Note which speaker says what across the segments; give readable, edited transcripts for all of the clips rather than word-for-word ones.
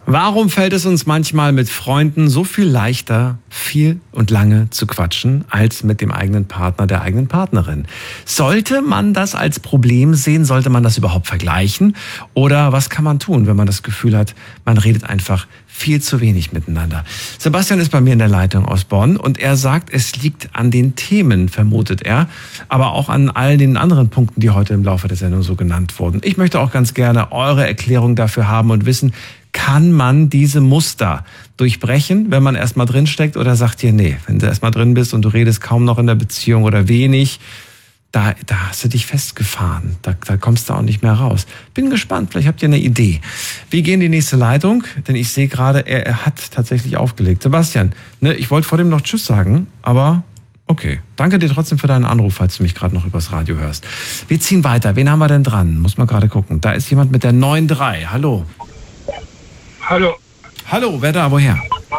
Speaker 1: Warum fällt es uns manchmal mit Freunden so viel leichter, viel und lange zu quatschen, als mit dem eigenen Partner, der eigenen Partnerin? Sollte man das als Problem sehen? Sollte man das überhaupt vergleichen? Oder was kann man tun, wenn man das Gefühl hat, man redet einfach viel zu wenig miteinander? Sebastian ist bei mir in der Leitung aus Bonn und er sagt, es liegt an den Themen, vermutet er, aber auch an all den anderen Punkten, die heute im Laufe der Sendung so genannt wurden. Ich möchte auch ganz gerne eure Erklärung dafür haben und wissen, kann man diese Muster durchbrechen, wenn man erstmal drinsteckt, oder sagt ihr, nee, wenn du erstmal drin bist und du redest kaum noch in der Beziehung oder wenig, da hast du dich festgefahren, da kommst du auch nicht mehr raus. Bin gespannt, vielleicht habt ihr eine Idee. Wir gehen in die nächste Leitung, denn ich sehe gerade, er hat tatsächlich aufgelegt. Sebastian, ich wollte vor dem noch Tschüss sagen, aber okay. Danke dir trotzdem für deinen Anruf, falls du mich gerade noch übers Radio hörst. Wir ziehen weiter. Wen haben wir denn dran? Muss man gerade gucken. Da ist jemand mit der 9-3. Hallo.
Speaker 2: Hallo.
Speaker 1: Hallo, wer da, woher?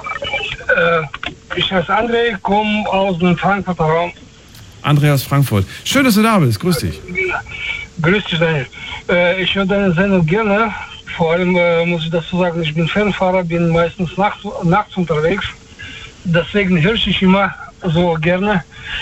Speaker 2: Ich heiße André, komme aus dem Frankfurter Raum.
Speaker 1: André aus Frankfurt. Schön, dass du da bist. Grüß dich.
Speaker 2: Grüß dich, Daniel. Ich höre deine Sendung gerne. Vor allem muss ich dazu sagen, ich bin Fernfahrer, bin meistens nachts unterwegs. Deswegen höre ich immer so gerne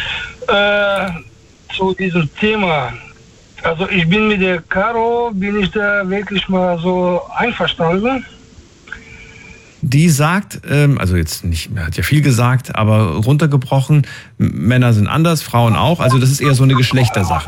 Speaker 2: zu diesem Thema. Also ich bin mit der Caro, bin ich da wirklich mal so einverstanden.
Speaker 1: Die sagt, also jetzt nicht, hat ja viel gesagt, aber runtergebrochen, Männer sind anders, Frauen auch, also das ist eher so eine Geschlechtersache.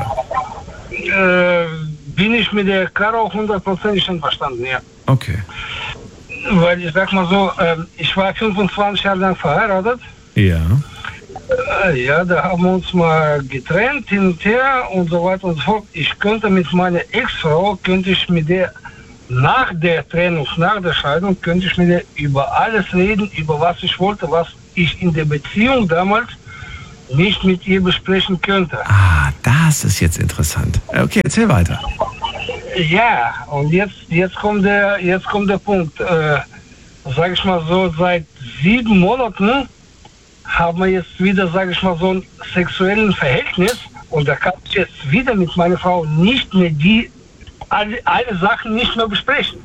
Speaker 2: Bin ich mit der Caro 100% einverstanden, ja.
Speaker 1: Okay.
Speaker 2: Weil ich sag mal so, ich war 25 Jahre lang verheiratet.
Speaker 1: Ja.
Speaker 2: Ja, da haben wir uns mal getrennt, hin und her und so weiter und so fort. Ich könnte mit meiner Ex-Frau, nach der Trennung, nach der Scheidung, könnte ich mit der über alles reden, über was ich wollte, was ich in der Beziehung damals nicht mit ihr besprechen könnte.
Speaker 1: Ah, das ist jetzt interessant. Okay, erzähl weiter.
Speaker 2: Ja, und jetzt kommt der Punkt. Sag ich mal so, seit 7 Monaten haben wir jetzt wieder, sage ich mal, so ein sexuelles Verhältnis und da kann ich jetzt wieder mit meiner Frau nicht mehr alle Sachen nicht mehr besprechen.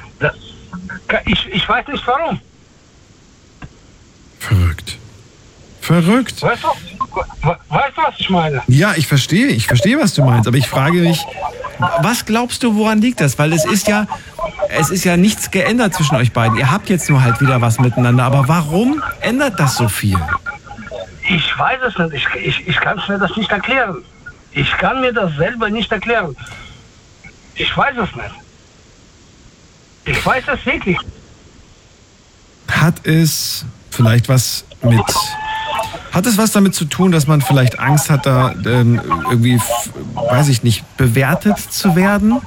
Speaker 2: Ich weiß nicht warum.
Speaker 1: Verrückt.
Speaker 2: Weißt du, was ich meine?
Speaker 1: Ja, ich verstehe, was du meinst, aber ich frage mich, was glaubst du, woran liegt das? Weil es ist ja nichts geändert zwischen euch beiden. Ihr habt jetzt nur halt wieder was miteinander, aber warum ändert das so viel?
Speaker 2: Ich weiß es nicht. Ich kann mir das nicht erklären. Ich kann mir das selber nicht erklären. Ich weiß es nicht. Ich weiß es wirklich.
Speaker 1: Hat es was damit zu tun, dass man vielleicht Angst hat, da irgendwie, weiß ich nicht, bewertet zu werden?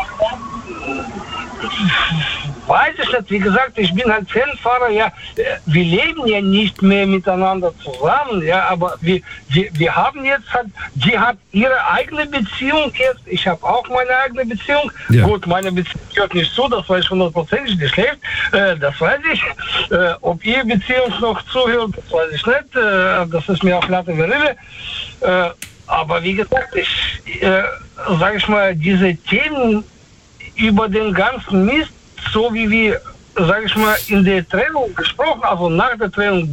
Speaker 2: Weiß ich nicht. Wie gesagt, ich bin halt Fernfahrer. Ja, wir leben ja nicht mehr miteinander zusammen. Ja, aber wir haben jetzt halt, die hat ihre eigene Beziehung jetzt. Ich habe auch meine eigene Beziehung. Ja. Gut, meine Beziehung gehört nicht zu, das weiß ich 100%, die schläft. Das weiß ich. Ob ihre Beziehung noch zuhört, das weiß ich nicht. Das ist mir auch Latte Verille. Aber wie gesagt, sage ich mal, diese Themen über den ganzen Mist, so wie wir, sage ich mal, in der Trennung gesprochen, also nach der Trennung